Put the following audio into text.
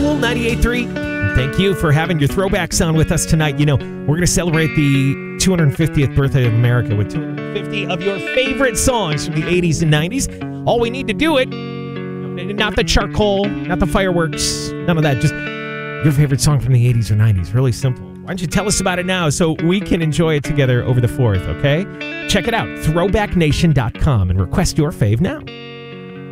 Cool 98.3. And thank you for having your throwback sound with us tonight. You know, we're going to celebrate the 250th birthday of America with 250 of your favorite songs from the 80s and 90s. All we need to do it, not the charcoal, not the fireworks, none of that, just your favorite song from the 80s or 90s. Really simple. Why don't you tell us about it now so we can enjoy it together over the 4th, okay? Check it out, throwbacknation.com, and request your fave now.